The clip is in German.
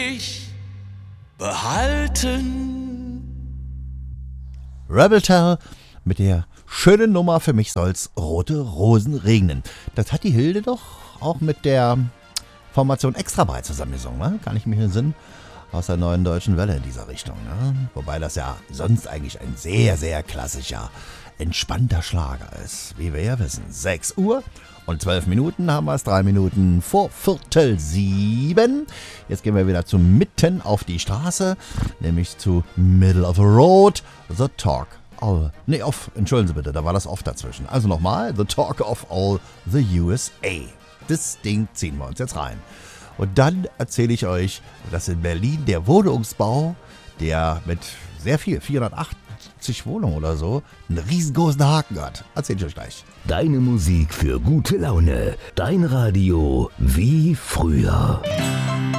behalten. Rebel mit der schönen Nummer Für mich soll's rote Rosen regnen. Das hat die Hilde doch auch mit der Formation Extrabreit zusammengesungen, ne? Kann ich mich entsinnen. Aus der Neuen Deutschen Welle in dieser Richtung, ne? Wobei das ja sonst eigentlich ein sehr, sehr klassischer, entspannter Schlager ist. Wie wir ja wissen. 6 Uhr und 12 Minuten haben wir es. 3 Minuten vor 6:45. Jetzt gehen wir wieder zu Mitten auf die Straße, nämlich zu Middle of the Road, The Talk. Entschuldigen Sie bitte, da war das Off dazwischen. Also nochmal, The Talk of All the USA. Das Ding ziehen wir uns jetzt rein. Und dann erzähle ich euch, dass in Berlin der Wohnungsbau, der mit sehr viel, 480 Wohnungen oder so, einen riesengroßen Haken hat. Erzähle ich euch gleich. Deine Musik für gute Laune. Dein Radio wie früher.